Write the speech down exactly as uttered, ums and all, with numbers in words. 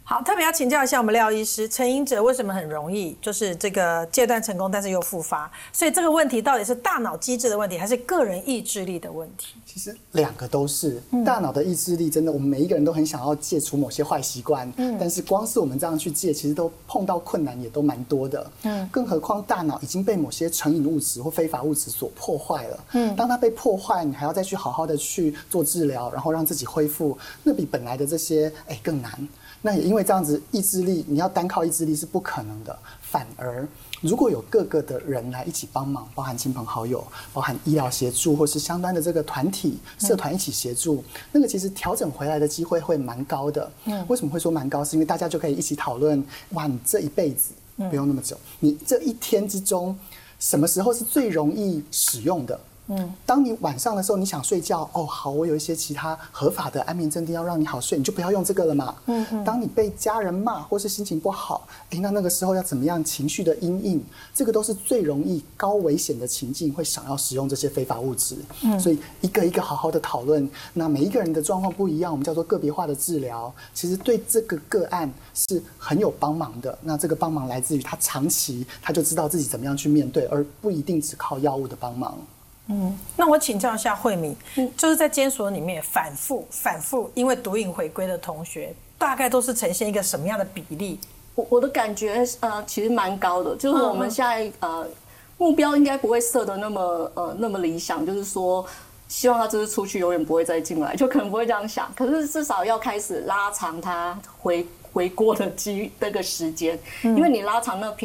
好，特别要请教一下我们廖医师，成瘾者为什么很容易就是这个戒断成功，但是又复发？所以这个问题到底是大脑机制的问题，还是个人意志力的问题？ 其实两个都是。大脑的意志力真的，我们每一个人都很想要戒除某些坏习惯，嗯，但是光是我们这样去戒，其实都碰到困难也都蛮多的，嗯，更何况大脑已经被某些成瘾物质或非法物质所破坏了，嗯，当它被破坏，你还要再去好好的去做治疗，然后让自己恢复，那比本来的这些哎更难。那也因为这样子，意志力你要单靠意志力是不可能的。反而，如果有各个的人来一起帮忙，包含亲朋好友，包含医疗协助，或是相关的这个团体、社团一起协助，嗯、那个其实调整回来的机会会蛮高的。嗯，为什么会说蛮高？是因为大家就可以一起讨论，哇，你这一辈子不用那么久，嗯、你这一天之中，什么时候是最容易使用的？嗯，当你晚上的时候你想睡觉，哦，好，我有一些其他合法的安眠镇定要让你好睡，你就不要用这个了嘛。嗯嗯。当你被家人骂或是心情不好，哎，那那个时候要怎么样情绪的因应，这个都是最容易高危险的情境会想要使用这些非法物质。嗯，所以一个一个好好的讨论，那每一个人的状况不一样，我们叫做个别化的治疗，其实对这个个案是很有帮忙的。那这个帮忙来自于他长期他就知道自己怎么样去面对，而不一定只靠药物的帮忙。 嗯，那我请教一下慧敏，嗯，就是在监所里面反复反复因为毒瘾回归的同学，大概都是呈现一个什么样的比例？ 我我的感觉呃其实蛮高的，就是我们现在呃目标应该不会设的那么呃那么理想，就是说希望他这次出去永远不会再进来，就可能不会这样想，可是至少要开始拉长他回回锅的机那个时间，因为你拉长那个